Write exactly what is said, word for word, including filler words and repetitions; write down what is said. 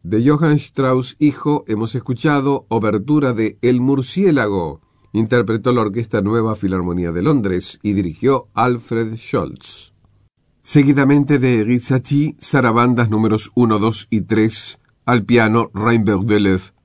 De Johann Strauss hijo hemos escuchado Obertura de El Murciélago. Interpretó la Orquesta Nueva Filarmonía de Londres y dirigió Alfred Scholz. Seguidamente de Rizzati, zarabandas números uno, dos y tres, al piano Reinbert Deleuve,